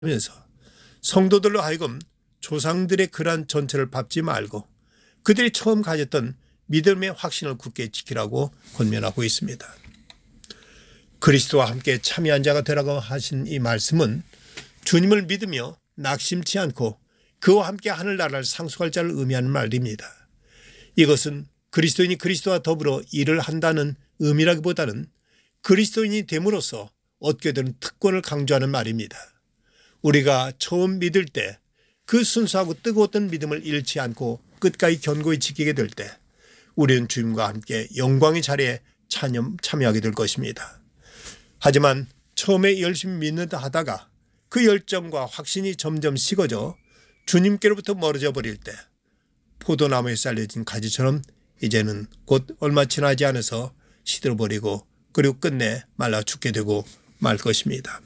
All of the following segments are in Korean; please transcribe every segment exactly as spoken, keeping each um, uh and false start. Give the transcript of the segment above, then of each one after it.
하면서 성도들로 하여금 조상들의 그러한 전체를 밟지 말고 그들이 처음 가졌던 믿음의 확신을 굳게 지키라고 권면하고 있습니다. 그리스도와 함께 참여한 자가 되라고 하신 이 말씀은 주님을 믿으며 낙심치 않고 그와 함께 하늘나라를 상속할 자를 의미하는 말입니다. 이것은 그리스도인이 그리스도와 더불어 일을 한다는 의미라기보다는 그리스도인이 됨으로써 얻게 되는 특권을 강조하는 말입니다. 우리가 처음 믿을 때 그 순수하고 뜨거웠던 믿음을 잃지 않고 끝까지 견고히 지키게 될 때 우리는 주님과 함께 영광의 자리에 참여, 참여하게 될 것입니다. 하지만 처음에 열심히 믿는다 하다가 그 열정과 확신이 점점 식어져 주님께로부터 멀어져 버릴 때 포도나무에 쌓여진 가지처럼 이제는 곧 얼마 지나지 않아서 시들어버리고 그리고 끝내 말라 죽게 되고 말 것입니다.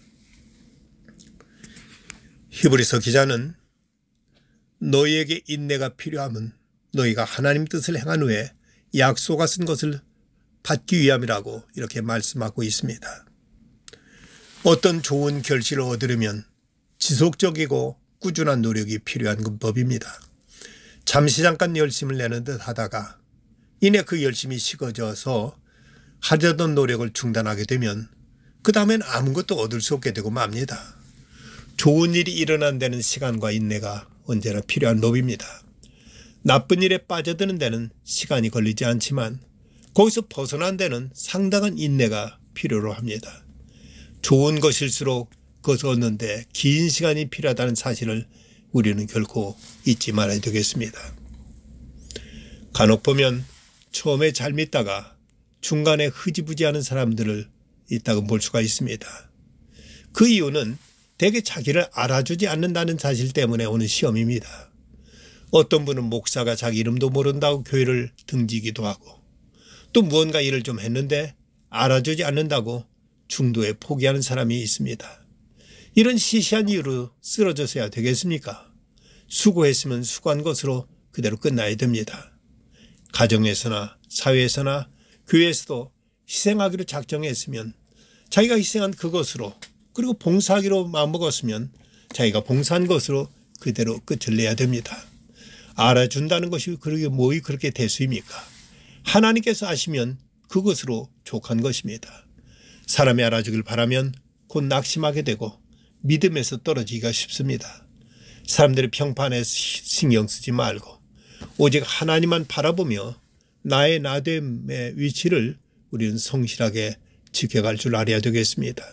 히브리서 기자는 너희에게 인내가 필요함은 너희가 하나님 뜻을 행한 후에 약속하신 것을 받기 위함이라고 이렇게 말씀하고 있습니다. 어떤 좋은 결실을 얻으려면 지속적이고 꾸준한 노력이 필요한 법입니다. 잠시 잠깐 열심을 내는 듯 하다가 이내 그 열심이 식어져서 하려던 노력을 중단하게 되면 그 다음엔 아무것도 얻을 수 없게 되고 맙니다. 좋은 일이 일어난 데는 시간과 인내가 언제나 필요한 법입니다. 나쁜 일에 빠져드는 데는 시간이 걸리지 않지만 거기서 벗어난 데는 상당한 인내가 필요로 합니다. 좋은 것일수록 그것을 얻는데 긴 시간이 필요하다는 사실을 우리는 결코 잊지 말아야 되겠습니다. 간혹 보면 처음에 잘 믿다가 중간에 흐지부지하는 사람들을 있다고 볼 수가 있습니다. 그 이유는 대개 자기를 알아주지 않는다는 사실 때문에 오는 시험입니다. 어떤 분은 목사가 자기 이름도 모른다고 교회를 등지기도 하고 또 무언가 일을 좀 했는데 알아주지 않는다고 중도에 포기하는 사람이 있습니다. 이런 시시한 이유로 쓰러져서야 되겠습니까? 수고했으면 수고한 것으로 그대로 끝나야 됩니다. 가정에서나 사회에서나 교회에서도 희생하기로 작정했으면 자기가 희생한 그것으로 그리고 봉사하기로 마음먹었으면 자기가 봉사한 것으로 그대로 끝을 내야 됩니다. 알아준다는 것이 그러게 뭐이 그렇게 대수입니까? 하나님께서 아시면 그것으로 족한 것입니다. 사람이 알아주길 바라면 곧 낙심하게 되고 믿음에서 떨어지기가 쉽습니다. 사람들의 평판에 신경 쓰지 말고 오직 하나님만 바라보며 나의 나됨의 위치를 우리는 성실하게 지켜갈 줄 알아야 되겠습니다.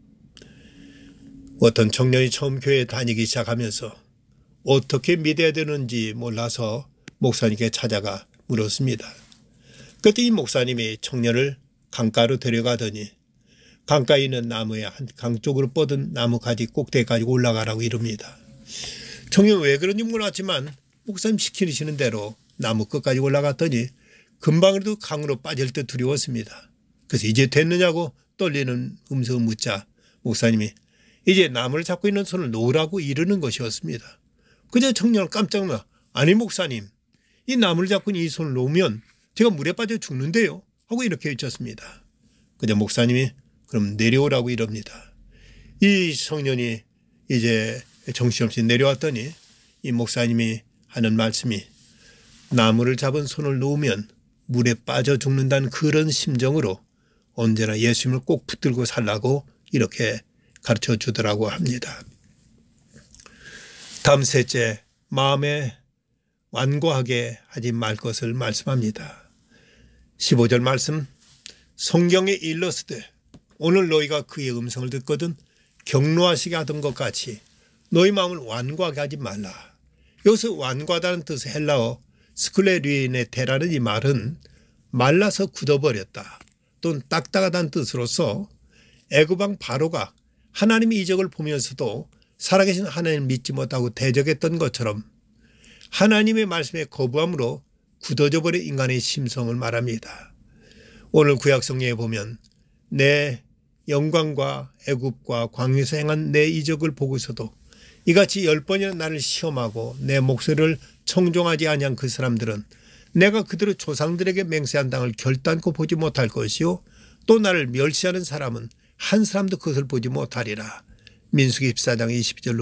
어떤 청년이 처음 교회에 다니기 시작하면서 어떻게 믿어야 되는지 몰라서 목사님께 찾아가 물었습니다. 그때 이 목사님이 청년을 강가로 데려가더니 강가에 있는 나무에 한 강 쪽으로 뻗은 나무 가지 꼭대기 가지고 올라가라고 이럽니다. 청년 왜 그런지 몰랐지만 목사님 시키시는 대로 나무 끝까지 올라갔더니 금방이라도 강으로 빠질 듯 두려웠습니다. 그래서 이제 됐느냐고 떨리는 음성을 묻자 목사님이 이제 나무를 잡고 있는 손을 놓으라고 이르는 것이었습니다. 그저 청년은 깜짝 놀라 아니 목사님 이 나무를 잡고 이 손을 놓으면 제가 물에 빠져 죽는데요 하고 이렇게 외쳤습니다. 그저 목사님이 그럼 내려오라고 이럽니다. 이 청년이 이제 정신없이 내려왔더니 이 목사님이 하는 말씀이 나무를 잡은 손을 놓으면 물에 빠져 죽는다는 그런 심정으로 언제나 예수님을 꼭 붙들고 살라고 이렇게 가르쳐 주더라고 합니다. 다음 셋째, 마음에 완고하게 하지 말 것을 말씀합니다. 십오 절 말씀, 성경에 일렀으되 오늘 너희가 그의 음성을 듣거든 경노하시게 하던 것 같이 너희 마음을 완고하게 하지 말라. 여기서 완고하다는 뜻의 헬라어 스클레리네테라는 이 말은 말라서 굳어버렸다 또는 딱딱하다는 뜻으로서 애굽왕 바로가 하나님의 이적을 보면서도 살아계신 하나님을 믿지 못하고 대적했던 것처럼 하나님의 말씀에 거부함으로 굳어져 버린 인간의 심성을 말합니다. 오늘 구약성경에 보면 내 영광과 애굽과 광야에서 행한 내 이적을 보고서도 이같이 열 번이나 나를 시험하고 내 목소리를 청종하지 아니한 그 사람들은 내가 그들의 조상들에게 맹세한 땅을 결단코 보지 못할 것이요 또 나를 멸시하는 사람은 한 사람도 그것을 보지 못하리라. 민수기 십사 장 이십이 절로